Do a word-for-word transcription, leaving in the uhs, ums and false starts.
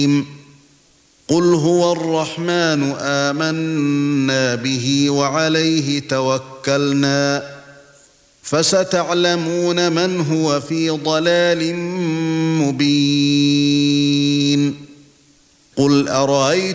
قُلْ هُوَ الرَّحْمَنُ آمَنَّا بِهِ وَعَلَيْهِ تَوَكَّلْنَا فَسَتَعْلَمُونَ مَنْ هُوَ فِي ضَلَالٍ مُبِينٍ قُلْ أَرَأَيْتُمْ